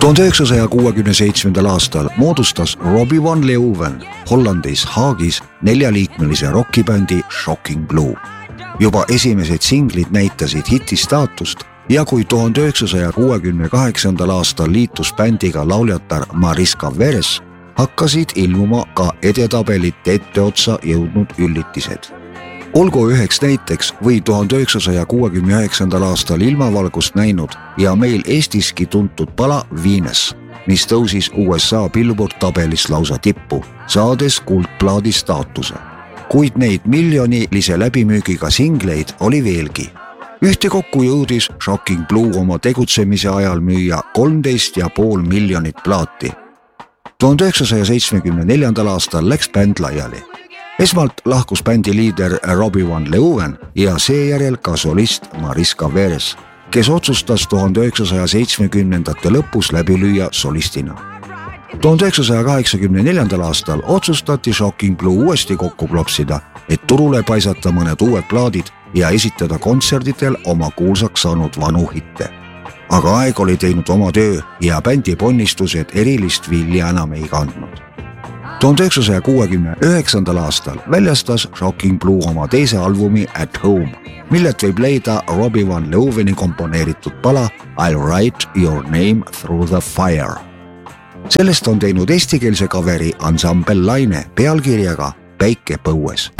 1967. aastal moodustas Robbie Van Leeuwen Hollandis Haagis 4-liikmelise rockibändi Shocking Blue. Juba esimesed singlid näitasid hiti staatust ja kui 1968. aastal liitus bändiga lauljatar Mariska Veres, hakkasid ilmuma ka edetabelite etteotsa jõudnud üllitised. Olgu üheks näiteks või 1969. aastal ilmavalgust näinud ja meil Eestiski tuntud pala Venus, mis tõusis USA Billboard tabelis lausa tippu, saades kuldplaadi staatuse. Kuid neid miljonilise läbimüügiga singleid oli veelgi. Ühtekokku jõudis Shocking Blue oma tegutsemise ajal müüa 13,5 miljonit plaati. 1974. aastal läks bänd laiali. Esmalt lahkus bändi liider Robbie Van Leeuwen ja seejärel ka solist Mariska Veres, kes otsustas 1970. lõpus läbi lüüa solistina. 1984. aastal otsustati Shocking Blue uuesti kokku klopsida, et turule paisata mõned uued plaadid ja esitada kontserditel oma kuulsaks saanud vanu hitte. Aga aeg oli teinud oma töö ja bändi ponnistused erilist vilja enam ei kandnud. 1969. aastal väljastas Shocking Blue oma teise albumi At Home, millelt võib leida Robbie Van Leeuweni komponeeritud pala I'll Write Your Name Through the Fire. Sellest on teinud eestikeelse kaveri ansambel Laine pealkirjaga Päike põues.